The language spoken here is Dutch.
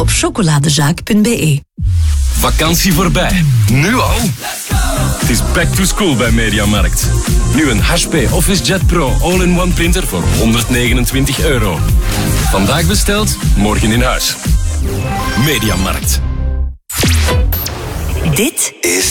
op chocoladezaak.be. Vakantie voorbij. Nu al? Het is back to school bij Mediamarkt. Nu een HP OfficeJet Pro All-in-One printer voor €129. Vandaag besteld, morgen in huis. Mediamarkt. Dit is